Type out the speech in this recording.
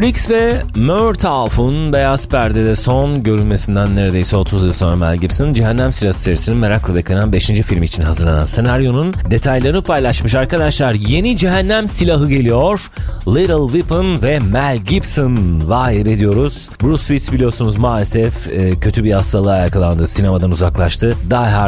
Riggs ve Murtaugh'un Beyaz Perde'de son görülmesinden neredeyse 30 yıl sonra Mel Gibson, Cehennem Silahı serisinin merakla beklenen 5. filmi için hazırlanan senaryonun detaylarını paylaşmış arkadaşlar. Yeni Cehennem Silahı geliyor. Little Weapon ve Mel Gibson. Vay be diyoruz. Bruce Willis biliyorsunuz maalesef kötü bir hastalığa yakalandı. Sinemadan uzaklaştı. Die Hard